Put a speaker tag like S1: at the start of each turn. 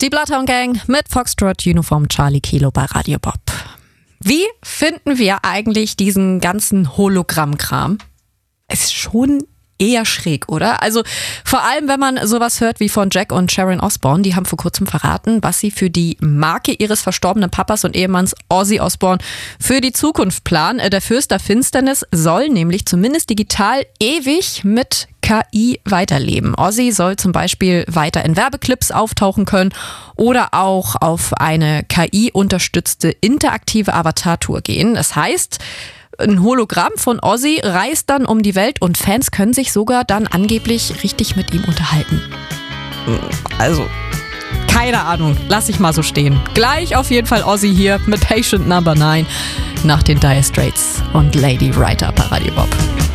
S1: Die Bloodhound Gang mit Foxtrot Uniform Charlie Kilo bei Radio Bob. Wie finden wir eigentlich diesen ganzen Hologrammkram? Es ist schon eher schräg, oder? Also vor allem, wenn man sowas hört wie von Jack und Sharon Osbourne. Die haben vor kurzem verraten, was sie für die Marke ihres verstorbenen Papas und Ehemanns Ozzy Osbourne für die Zukunft planen. Der Fürst der Finsternis soll nämlich zumindest digital ewig mit KI weiterleben. Ozzy soll zum Beispiel weiter in Werbeclips auftauchen können oder auch auf eine KI-unterstützte interaktive Avatar-Tour gehen. Das heißt, ein Hologramm von Ozzy reist dann um die Welt und Fans können sich sogar dann angeblich richtig mit ihm unterhalten. Also, keine Ahnung, lass ich mal so stehen. Gleich auf jeden Fall Ozzy hier mit Patient Number 9 nach den Dire Straits und Lady Writer bei Radio Bob.